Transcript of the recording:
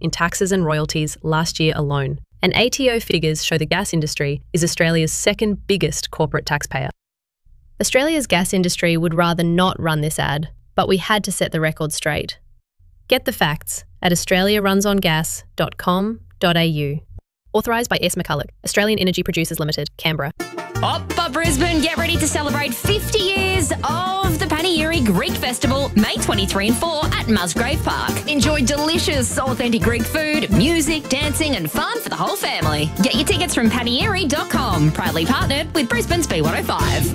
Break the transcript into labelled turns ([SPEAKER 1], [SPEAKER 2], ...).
[SPEAKER 1] in taxes and royalties last year alone. And ATO figures show the gas industry is Australia's second biggest corporate taxpayer. Australia's gas industry would rather not run this ad, but we had to set the record straight. Get the facts at australiarunsongas.com.au. Authorised by S. McCulloch, Australian Energy Producers Limited, Canberra.
[SPEAKER 2] Oppa Brisbane, get ready to celebrate 50 years of the Panieri Greek Festival, May 23 and 4 at Musgrave Park. Enjoy delicious, authentic Greek food, music, dancing and fun for the whole family. Get your tickets from panieri.com, proudly partnered with Brisbane's B105.